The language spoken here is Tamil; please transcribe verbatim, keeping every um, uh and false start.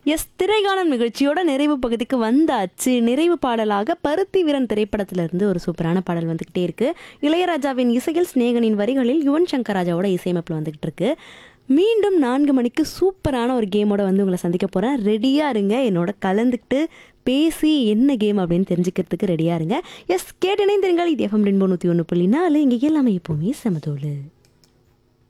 எஸ் திரைகாணம் நிகழ்ச்சியோட நிறைவு பகுதிக்கு வந்தாச்சு. நிறைவு பாடலாக பருத்தி வீரன் திரைப்படத்திலிருந்து ஒரு சூப்பரான பாடல் வந்துகிட்டே இருக்கு. இளையராஜாவின் இசையில் ஸ்நேகனின் வரிகளில் யுவன் சங்கர் ராஜாவோட இசையமைப்பில் வந்துகிட்டு இருக்கு. மீண்டும் நான்கு மணிக்கு சூப்பரான ஒரு கேமோட வந்து உங்களை சந்திக்க போகிறேன். ரெடியாக இருங்க, என்னோட கலந்துக்கிட்டு பேசி என்ன கேம் அப்படின்னு தெரிஞ்சுக்கிறதுக்கு ரெடியாக இருங்க. எஸ் கேட்டு இணைந்திருங்கள். இது எஃப்எம் ரெண்டு நூற்றி ஒன்று புள்ளி நாலு இங்கே எல்லாமே எப்போவுமே சமதோலு.